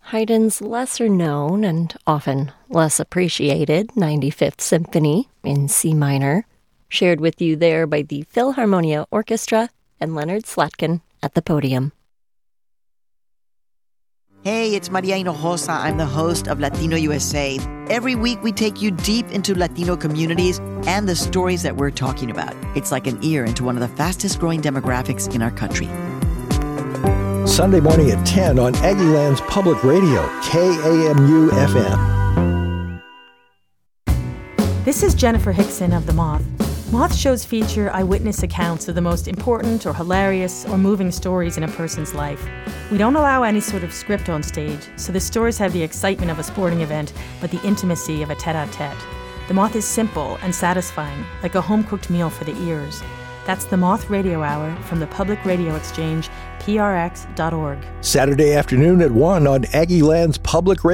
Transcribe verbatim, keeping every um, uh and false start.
Haydn's lesser-known and often less appreciated ninety-fifth Symphony in C minor, shared with you there by the Philharmonia Orchestra and Leonard Slatkin at the podium. Hey, it's Maria Hinojosa. I'm the host of Latino U S A. Every week we take you deep into Latino communities and the stories that we're talking about. It's like an ear into one of the fastest growing demographics in our country. Sunday morning at ten on Aggieland's Public Radio, K A M U F M. This is Jennifer Hickson of The Moth. Moth shows feature eyewitness accounts of the most important or hilarious or moving stories in a person's life. We don't allow any sort of script on stage, so the stories have the excitement of a sporting event, but the intimacy of a tete-a-tete. The Moth is simple and satisfying, like a home-cooked meal for the ears. That's The Moth Radio Hour from the Public Radio Exchange, P R X dot org. Saturday afternoon at one on Aggieland's Public Radio.